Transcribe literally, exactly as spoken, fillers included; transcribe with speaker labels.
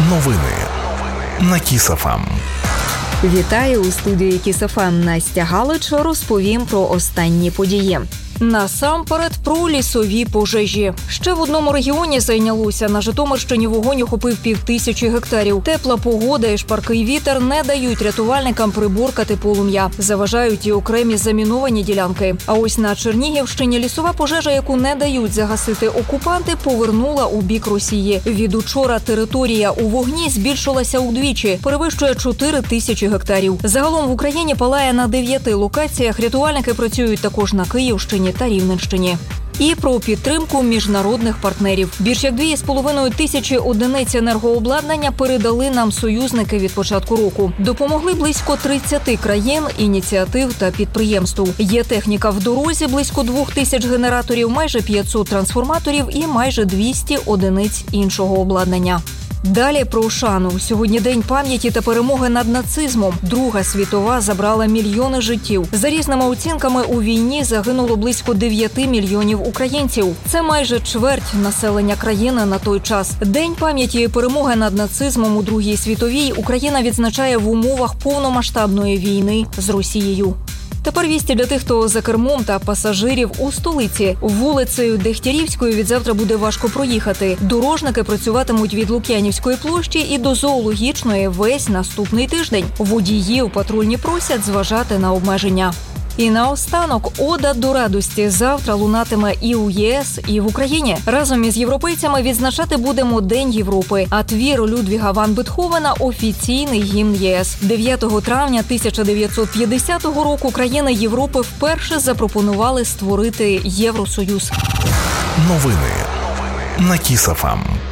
Speaker 1: Новини на Кіс-еф-ем.
Speaker 2: Вітаю, у студії Кіс-еф-ем Настя Галич. Розповім про останні події. Насамперед про лісові пожежі. Ще в одному регіоні зайнялося. На Житомирщині вогонь охопив півтисячі гектарів. Тепла погода і шпаркий вітер не дають рятувальникам приборкати полум'я. Заважають і окремі заміновані ділянки. А ось на Чернігівщині лісова пожежа, яку не дають загасити окупанти, повернула у бік Росії. Від учора територія у вогні збільшилася удвічі, перевищує чотири тисячі гектарів. Загалом в Україні палає на дев'яти локаціях. Рятувальники працюють також на Київщині та Рівненщині. І про підтримку міжнародних партнерів. Більш як дві з половиною тисячі одиниць енергообладнання передали нам союзники від початку року. Допомогли близько тридцяти країн, ініціатив та підприємств. Є техніка в дорозі, близько двох тисяч генераторів, майже п'ятсот трансформаторів і майже двісті одиниць іншого обладнання. Далі про шану. Сьогодні день пам'яті та перемоги над нацизмом. Друга світова забрала мільйони життів. За різними оцінками, у війні загинуло близько дев'яти мільйонів українців. Це майже чверть населення країни на той час. День пам'яті і перемоги над нацизмом у Другій світовій Україна відзначає в умовах повномасштабної війни з Росією. Тепер вісті для тих, хто за кермом та пасажирів у столиці. Вулицею Дегтярівською відзавтра буде важко проїхати. Дорожники працюватимуть від Лук'янівської площі і до Зоологічної весь наступний тиждень. Водіїв патрульні просять зважати на обмеження. І наостанок ода до радості завтра лунатиме і у ЄС, і в Україні. Разом із європейцями відзначати будемо День Європи, а твір Людвіга ван Бетховена – офіційний гімн ЄС. дев'ятого травня тисяча дев'ятсот п'ятдесятого року країни Європи вперше запропонували створити Євросоюз.
Speaker 1: Новини на Кіс-еф-ем.